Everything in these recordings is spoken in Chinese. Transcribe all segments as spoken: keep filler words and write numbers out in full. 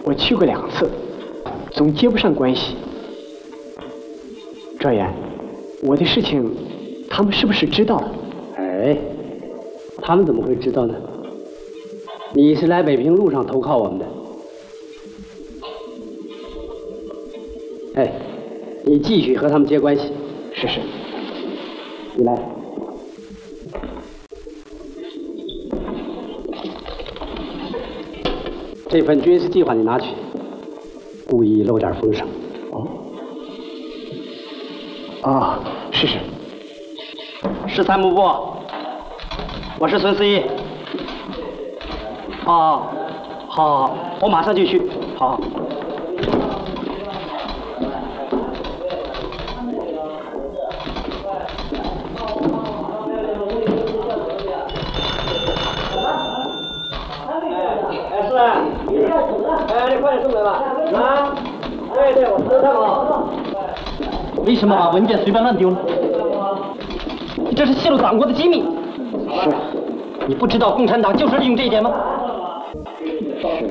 我去过两次，总接不上关系。状元，我的事情，他们是不是知道了？ 哎，他们怎么会知道呢？你是来北平路上投靠我们的。哎，你继续和他们接关系。 是是。 你来。这份军事计划你拿去，故意漏点风声。 哦。啊，是是。 是参谋部，我是孙思义。哦，好，我马上就去。好。哎，是啊，哎，你快点送来吧。啊，对对，我知道。为什么把文件随便乱丢了？你这是泄露党国的机密。 是。 你不知道共产党就是利用这一点吗？ 是。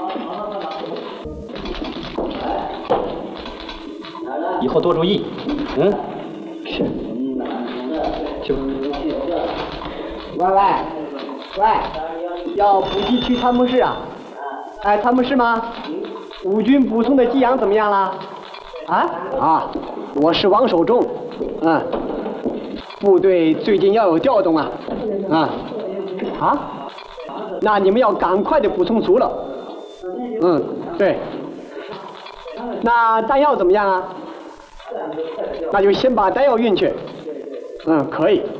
以后多注意。嗯。 是。 就。 喂喂喂，要补给区参谋室啊？哎，参谋室吗？五军补充的给养怎么样了？啊啊，我是王守忠。嗯。部队最近要有调动啊。啊。啊？那你们要赶快的补充足了。嗯，对。那弹药怎么样啊？那就先把弹药运去。嗯，可以。